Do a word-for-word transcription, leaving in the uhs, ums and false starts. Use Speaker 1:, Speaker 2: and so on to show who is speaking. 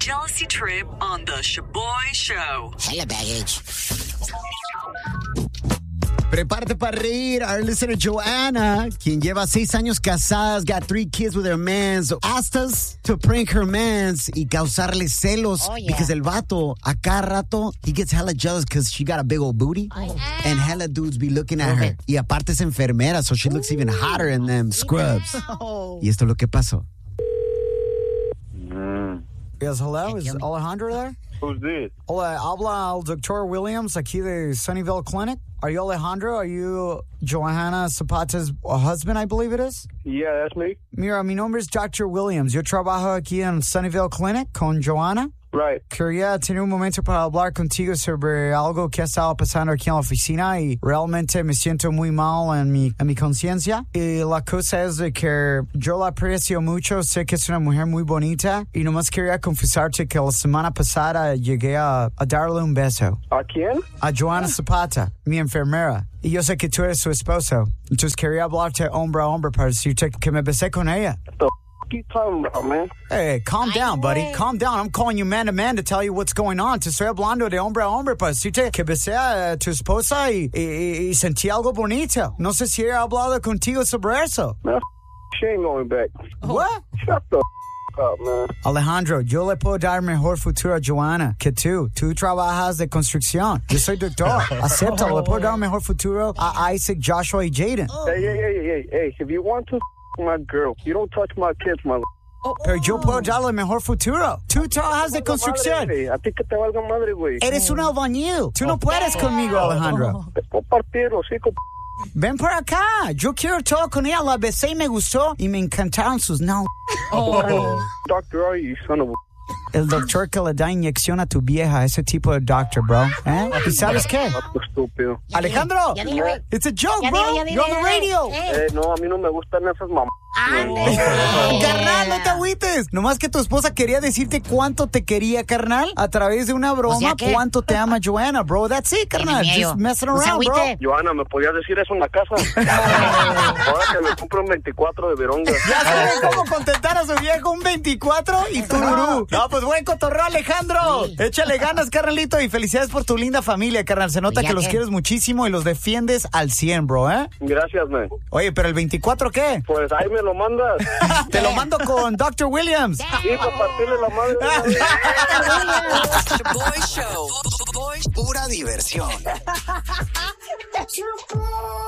Speaker 1: jealousy trip on the Shaboy Show.
Speaker 2: Hella baggage.
Speaker 3: Prepárate para reír. Our listener Joanna, quien lleva seis años casadas, got three kids with her mans, asked us to prank her mans y causarle celos
Speaker 2: Oh, yeah.
Speaker 3: because el vato, a cada rato, he gets hella jealous because she got a big old booty and hella dudes be looking at her. Y aparte es enfermera, so she looks even hotter in them scrubs. Y esto es lo que pasó.
Speaker 4: Mm.
Speaker 5: Yes, hello. Is Alejandro there?
Speaker 4: Who's this?
Speaker 5: Hola, habla el doctor Williams aquí de Sunnyvale Clinic. Are you Alejandro? Are you Johanna Zapata's husband, I believe it is?
Speaker 4: Yeah, that's me.
Speaker 5: Mira, mi nombre es doctor Williams. Yo trabajo aquí en Sunnyvale Clinic con Johanna.
Speaker 4: Right.
Speaker 5: Quería tener un momento para hablar contigo sobre algo que ha estado pasando aquí en la oficina y realmente me siento muy mal en mi, en mi conciencia. Y la cosa es de que yo la aprecio mucho, sé que es una mujer muy bonita y nomás quería confesarte que la semana pasada llegué a, a darle un beso.
Speaker 4: ¿A quién?
Speaker 5: A Johanna Zapata, mi enfermera. Y yo sé que tú eres su esposo. Entonces quería hablarte hombre a hombre para decirte que me besé con ella.
Speaker 4: What the f*** you talking about, man?
Speaker 5: Hey, calm down, buddy. Calm down. I'm calling you man to man to tell you what's going on. Te estoy hablando de hombre a hombre para decirte que besé a tu esposa y, y, y sentí algo bonito. No sé si he hablado contigo sobre eso.
Speaker 4: Man, f- she ain't going back.
Speaker 5: What?
Speaker 4: Shut the f- up, man.
Speaker 5: Alejandro, yo le puedo dar mejor futuro a Johanna que tú. Tú trabajas de construcción. Yo soy doctor. Acéptalo. Le puedo dar un mejor futuro a Isaac, Joshua y Jaden.
Speaker 4: Hey, hey, hey, hey, hey, if you want to f- my girl, you don't touch my kids, my
Speaker 5: Pero yo puedo darle mejor futuro. Tú trabajas de construcción.
Speaker 4: madre, a ti que te valga madre, güey.
Speaker 5: Eres un albañil. Tú no puedes conmigo, Alejandro.
Speaker 4: Te puedo partir, hocico, p-
Speaker 5: Ven por acá. Yo quiero todo con ella. La besé y me gustó. Y me encantaron sus no.
Speaker 4: doctor are you, you son of a...
Speaker 5: El doctor que le da inyección a tu vieja. Ese tipo de doctor, bro. ¿Eh? ¿Y sabes qué?
Speaker 4: Vato estúpido.
Speaker 5: Alejandro.
Speaker 2: Ya dile, güey.
Speaker 5: It's a joke,
Speaker 2: Ya
Speaker 5: bro.
Speaker 2: dile, ya dile,
Speaker 5: You're on the
Speaker 2: ya dile.
Speaker 5: radio.
Speaker 2: Eh,
Speaker 4: Eh, no, a mí no me gustan esas mamás.
Speaker 5: Carnal, no te agüites. Nomás que tu esposa quería decirte cuánto te quería, carnal. A través de una broma,
Speaker 2: O sea que-
Speaker 5: cuánto te ama Johanna, bro. That's it, carnal.
Speaker 2: Tiene
Speaker 5: Just
Speaker 2: miedo.
Speaker 5: messing
Speaker 2: No se
Speaker 5: around, bro.
Speaker 2: agüite.
Speaker 4: Johanna, ¿me podías decir eso en la casa? Ahora que me compro un veinticuatro de veronga.
Speaker 5: Ya saben cómo contentar a su viejo un veinticuatro y tururú. No, pues buen cotorreo, Alejandro.
Speaker 2: Sí.
Speaker 5: Échale ganas, carnalito, y felicidades por tu linda familia, carnal. Se nota
Speaker 2: Ya
Speaker 5: que los
Speaker 2: que-
Speaker 5: quieres muchísimo y los defiendes al cien, bro, ¿eh?
Speaker 4: Gracias, man.
Speaker 5: Oye, pero el veinticuatro, ¿qué?
Speaker 4: Pues ahí me lo mandas.
Speaker 5: Te lo mando con doctor Williams.
Speaker 4: Sí, para partirle la madre.
Speaker 1: Shaboy Show. Boy
Speaker 2: Pura diversión.